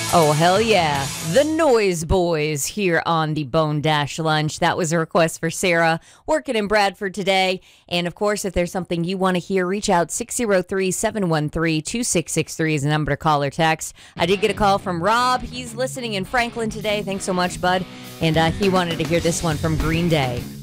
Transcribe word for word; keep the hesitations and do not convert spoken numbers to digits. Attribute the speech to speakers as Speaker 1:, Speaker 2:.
Speaker 1: Oh, hell yeah. The Noise Boys here on the Bone Dash Lunch. That was a request for Sarah, working in Bradford today. And of course, if there's something you want to hear, reach out. six oh three, seven one three, two six six three is the number to call or text. I did get a call from Rob. He's listening in Franklin today. Thanks so much, bud. And uh, he wanted to hear this one from Green Day.